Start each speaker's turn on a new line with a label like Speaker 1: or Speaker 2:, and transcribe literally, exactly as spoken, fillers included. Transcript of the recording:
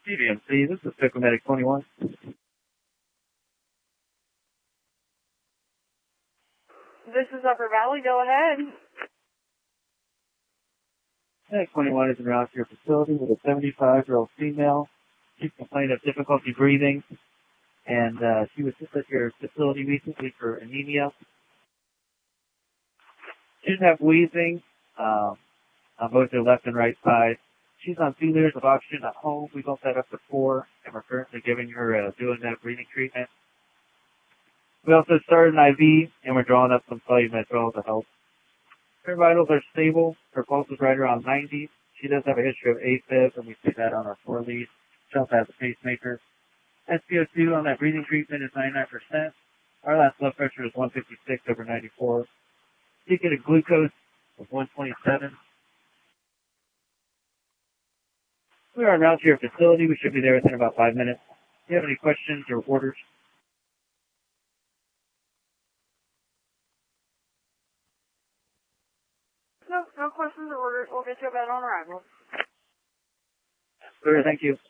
Speaker 1: C V M C, this is Psychomedic twenty-one.
Speaker 2: This is Upper Valley, go ahead.
Speaker 1: Medic twenty-one is en route to your facility with a seventy-five-year-old female. She's complaining of difficulty breathing, and uh, she was just at your facility recently for anemia. She didn't have wheezing um, on both her left and right side. She's on two liters of oxygen at home. We built that up to four, and we're currently giving her a doing that breathing treatment. We also started an I V, and we're drawing up some Flumetral to help. Her vitals are stable. Her pulse is right around ninety. She does have a history of AFib, and we see that on our four lead. She also has a pacemaker. S p O two on that breathing treatment is ninety-nine percent. Our last blood pressure is one fifty-six over ninety-four. She get a glucose of one twenty-seven. We are en route to your facility. We should be there within about five minutes. Do you have any questions or orders?
Speaker 2: No, no questions or orders. We'll get you a bed on arrival.
Speaker 1: Clear, thank you.